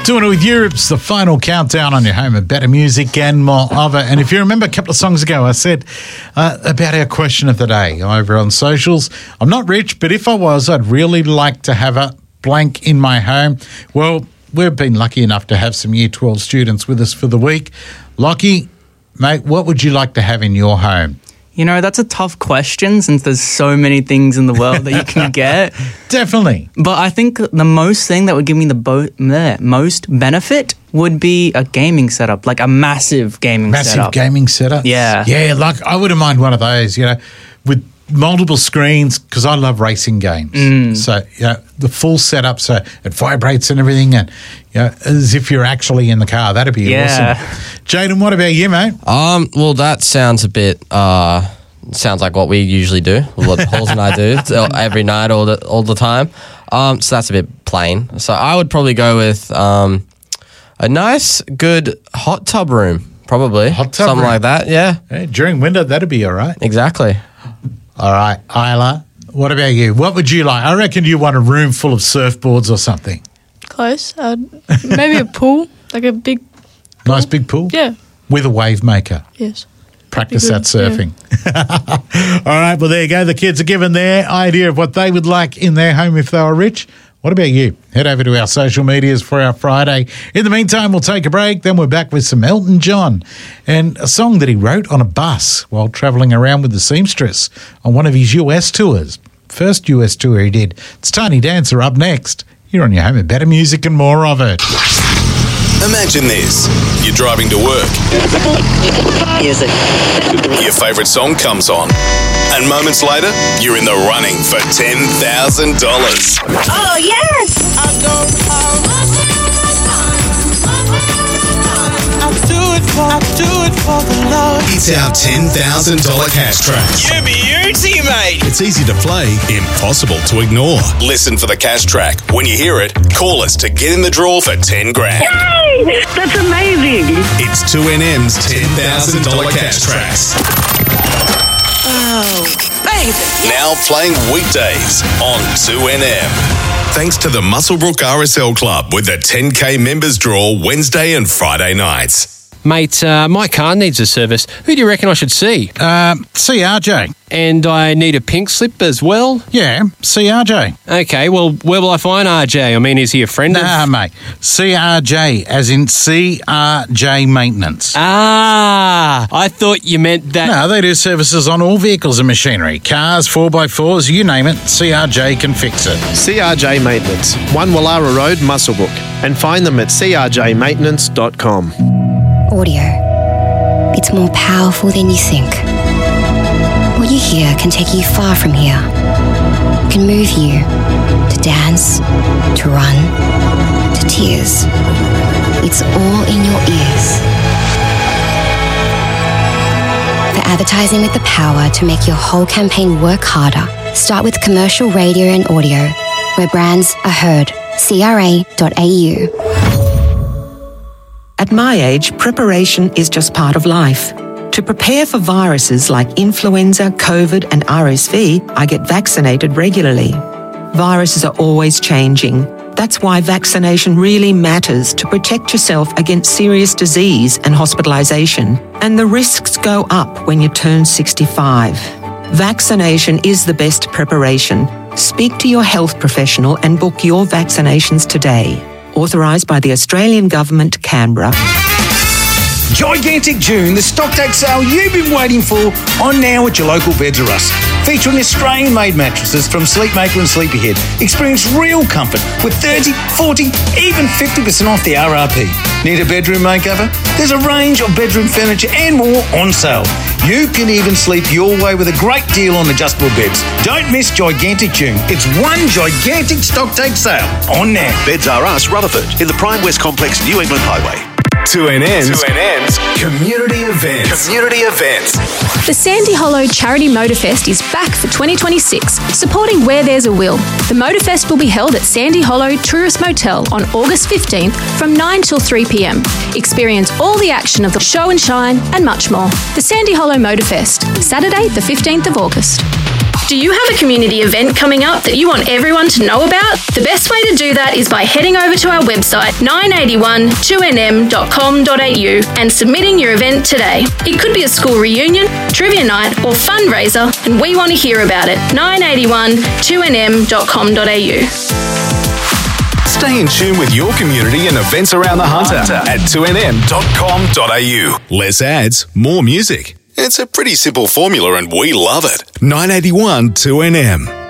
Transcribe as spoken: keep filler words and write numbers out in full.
Doing it with Europe's the final countdown on your home of better music and more of it. And if you remember a couple of songs ago, I said uh, about our question of the day over on socials. I'm not rich, but if I was, I'd really like to have a blank in my home. Well, we've been lucky enough to have some Year twelve students with us for the week. Lockie, mate, what would you like to have in your home? You know, that's a tough question since there's so many things in the world that you can get. Definitely. But I think the most thing that would give me the bo- bleh, most benefit would be a gaming setup, like a massive gaming Massive setup. Massive gaming setup? Yeah. Yeah, like I wouldn't mind one of those, you know, with multiple screens because I love racing games. Mm. So, you know, the full setup so it vibrates and everything and, you know, as if you're actually in the car. That'd be yeah. awesome. Jaden, what about you, mate? Um, well, that sounds a bit, uh, sounds like what we usually do, what Halls and I do every night all the, all the time. Um, so that's a bit plain. So I would probably go with um, a nice, good hot tub room, probably. Hot tub Something room. like that, yeah. Hey, during winter, that'd be all right. Exactly. All right, Isla, what about you? What would you like? I reckon you want a room full of surfboards or something. Close. Uh, maybe a pool, like a big pool. Nice big pool? Yeah. With a wave maker. Yes. Practice That'd that be good, surfing. All right, well, there you go. The kids are given their idea of what they would like in their home if they were rich. What about you? Head over to our social medias for our Friday. In the meantime, we'll take a break. Then we're back with some Elton John and a song that he wrote on a bus while travelling around with the seamstress on one of his U S tours. First U S tour he did. It's Tiny Dancer up next. You're on your home of better music and more of it. Imagine this. You're driving to work. Music. Your favourite song comes on. And moments later, you're in the running for ten thousand dollars. Oh, yes! I'll do it for, I'll do it for the love. It's our ten thousand dollars cash track. You beauty, mate. It's easy to play, impossible to ignore. Listen for the cash track. When you hear it, call us to get in the draw for ten grand. Yay! That's amazing. It's two N M's ten thousand dollars cash tracks. Oh, baby. Now playing weekdays on two N M. Thanks to the Muswellbrook R S L Club with the ten K members draw Wednesday and Friday nights. Mate, uh, my car needs a service. Who do you reckon I should see? Um, C R J. And I need a pink slip as well? Yeah, C R J. Okay, well, where will I find R J? I mean, is he a friend Nah, of... mate. C R J, as in C R J Maintenance. Ah, I thought you meant that... No, they do services on all vehicles and machinery. Cars, four by fours, you name it, C R J can fix it. C R J Maintenance, one Wallara Road, Muswellbrook. And find them at c r j maintenance dot com. Audio. It's more powerful than you think. What you hear can take you far from here. It can move you to dance, to run, to tears. It's all in your ears. For advertising with the power to make your whole campaign work harder, start with commercial radio and audio, where brands are heard. c r a dot a u. At my age, preparation is just part of life. To prepare for viruses like influenza, COVID, and R S V, I get vaccinated regularly. Viruses are always changing. That's why vaccination really matters to protect yourself against serious disease and hospitalisation. And the risks go up when you turn sixty-five. Vaccination is the best preparation. Speak to your health professional and book your vaccinations today. Authorised by the Australian Government, Canberra. Gigantic June, the stock take sale you've been waiting for, on now at your local Beds R Us. Featuring Australian-made mattresses from Sleepmaker and Sleepyhead. Experience real comfort with thirty, forty, even fifty percent off the R R P. Need a bedroom makeover? There's a range of bedroom furniture and more on sale. You can even sleep your way with a great deal on adjustable beds. Don't miss Gigantic June. It's one gigantic stock take sale on now. Beds R Us, Rutherford, in the Prime West Complex, New England Highway. two N N's. two N N's. Community events. Community events. The Sandy Hollow Charity Motorfest is back for twenty twenty-six, supporting Where There's a Will. The Motorfest will be held at Sandy Hollow Tourist Motel on August fifteenth from nine till three p m. Experience all the action of the show and shine and much more. The Sandy Hollow Motorfest, Saturday the fifteenth of August. Do you have a community event coming up that you want everyone to know about? The best way to do that is by heading over to our website nine eighty-one two N M dot com dot A U and submitting your event today. It could be a school reunion, trivia night or fundraiser, and we want to hear about it. nine eighty-one two N M dot com dot A U. Stay in tune with your community and events around the Hunter at two N M dot com dot A U. Less ads, more music. It's a pretty simple formula and we love it. nine eighty-one two N M.